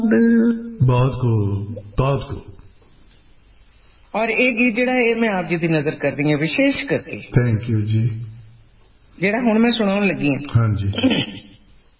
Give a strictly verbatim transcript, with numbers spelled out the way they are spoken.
बहुत खूब बहुत खूब। और एक गीत जिहड़ा है मैं आप जी की नजर कर रही हूँ विशेष करके। थैंक यू जी। जिहड़ा हुण मैं सुनाउण लगी हाँ जी